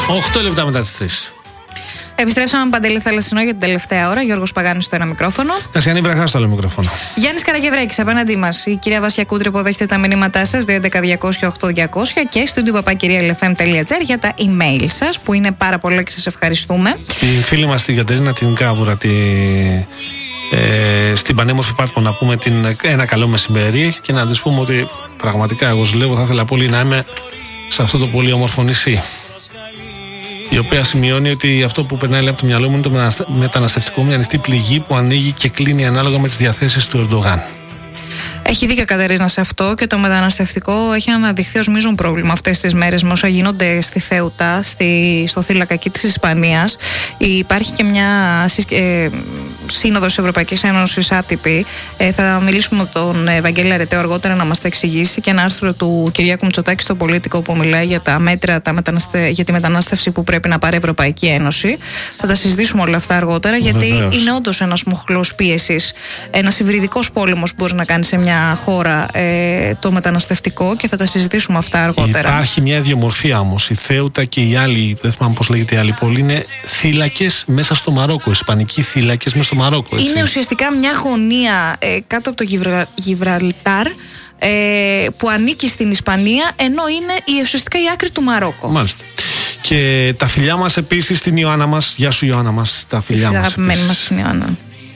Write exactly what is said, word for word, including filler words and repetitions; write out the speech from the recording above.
οκτώ λεπτά μετά τις τρεις. Επιστρέψαμε με Παντελή Θαλασσινό για την τελευταία ώρα. Γιώργος Παγάνης στο ένα μικρόφωνο. Κασιανή Βραχά στο άλλο μικρόφωνο. Γιάννης Καραγευρέκης απέναντί μας. Η κυρία Βάσια Κούτρη υποδέχεται τα μηνύματά σας δύο έντεκα διακόσια οκτώ διακόσια και studio παπάκυρια ελ εφ εμ τελεία τζι άρ για τα email σας που είναι πάρα πολλά και σας ευχαριστούμε. Στην φίλη μας την Κατερίνα την Κάβουρα, τη, ε, στην πανέμορφη Πάτμο, να πούμε την, ένα καλό μεσημέρι και να της πούμε ότι πραγματικά εγώ ζηλεύω, θα ήθελα πολύ να είμαι σε αυτό το πολύ όμορφο νησί. Η οποία σημειώνει ότι αυτό που περνάει από το μυαλό μου είναι το μεταναστευτικό, μια ανοιχτή πληγή που ανοίγει και κλείνει ανάλογα με τις διαθέσεις του Ερντογάν. Έχει δίκιο Κατερίνα σε αυτό και το μεταναστευτικό έχει αναδειχθεί ως μείζον πρόβλημα αυτές τις μέρες με όσα γίνονται στη Θέουτα, στη, στο θύλακα της Ισπανίας. Υπάρχει και μια ε, σύνοδος Ευρωπαϊκής Ένωσης άτυπη. Ε, θα μιλήσουμε με τον Ευαγγέλη Αρετέο αργότερα να μας τα εξηγήσει και ένα άρθρο του Κυριάκου Μητσοτάκη στο Πολίτικο που μιλάει για τα μέτρα τα μεταναστε... για τη μετανάστευση που πρέπει να πάρει η Ευρωπαϊκή Ένωση. Θα τα συζητήσουμε όλα αυτά αργότερα, γιατί Βεβαίως. είναι όντως ένας μοχλός πίεσης, ένας υβριδικός πόλεμος που μπορεί να κάνει σε μια χώρα ε, το μεταναστευτικό και θα τα συζητήσουμε αυτά αργότερα. Υπάρχει μια ιδιομορφία όμως. Η Θέουτα και οι άλλοι, δεν θυμάμαι πώς λέγεται η άλλη πόλη, είναι θύλακες μέσα στο Μαρόκο. Ισπανικοί θύλακες μέσα στο Μαρόκο. Έτσι. Είναι ουσιαστικά μια γωνία ε, κάτω από το Γιβρα... Γιβραλτάρ ε, που ανήκει στην Ισπανία, ενώ είναι η, ουσιαστικά η άκρη του Μαρόκο. Μάλιστα. Και τα φιλιά μας επίσης στην Ιωάννα μας. Γεια σου Ιωάννα μας. Τα φιλιά μας. Αγαπημένη μας την Ιωάννα.